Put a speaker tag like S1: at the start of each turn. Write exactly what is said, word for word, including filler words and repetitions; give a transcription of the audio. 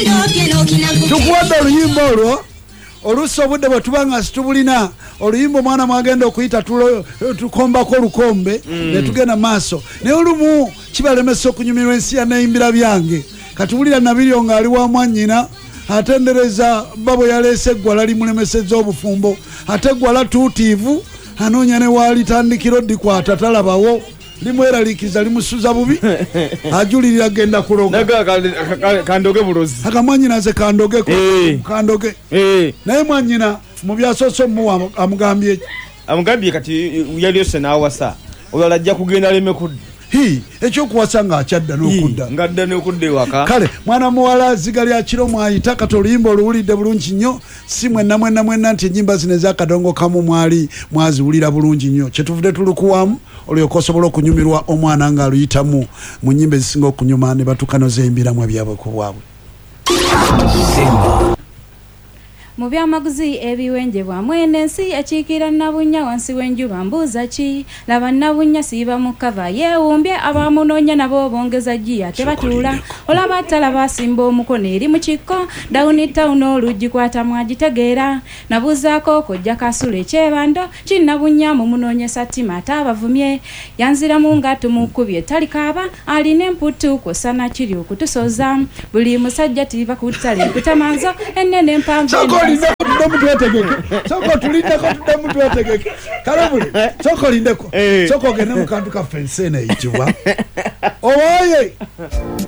S1: tukuwadde oluyimba olwo oluusi obudde bwe tubanga situbulina oluyimba omwana mwagenda okuyita tukombako olukombe ne tugenda maaso naye olumu kibalemesa okunyumirwa ensi yaneyimbira byange katuwulira Nabiryo ng'ali wa mwannyina atendereza babo yaleese eggwala limulemesezza obufumbo ate eggwala tuutiivu anoonya ne waalitandikiro dikwata talabawo limweraliikiriza limusuza bubi ajulirira genda kuloga
S2: kandoge bulozi
S1: akamwanyina ze kandogeko kandoge naye mwanyina mu byasoose omuwa amugambye
S2: amugambye kati yaliyose n'awasa olala ajja kugenda leme kudda
S1: hi ekyokuwasa nga akyadda n'okudda
S2: ngadda n'okudda ewaka
S1: kale mwana muwala ziga lya kiro mwayita kati oluyimba oluwulidde bulungi nnyo si mwenna mwenna mwenna nti ennyimba zino ez'akadongo kamu mwali mwaziwulira bulungi nnyo kyetuvudde tulukuwamu olyoka osobola okunyumirwa omwana ng'aluyitamu mu nnyimba ezisinga okunyuma ne batukanoza embiramu ebyabwe ku bwabwe
S3: mu byamaguzi ebiwenjebwa mwene ensi ekiikira Nabunya wansi w'enjuba mbuuza ki laba Nabunya siiba mu kava yeewumbye abamunoonya nabo bongeza giya tebatuula olaba talaba asimba omukono eri mu kikko downtown oluggi kwata mwagitegeera nabuuzaako kojja kasula ekyebando ki Nabunya mu munoonyesa ttima ate abavumye yanziramu nga tumukubye talikaaba alina emputu kwosana kiri okutusoza buli musajja tiiva ku ttale kutamanzo ennene empanvu
S1: Soko twetegeke soko tulindeko tudemu twetegeke kalabuli soko lindeko soko gene mu kantu ka fensene yitibwa owaye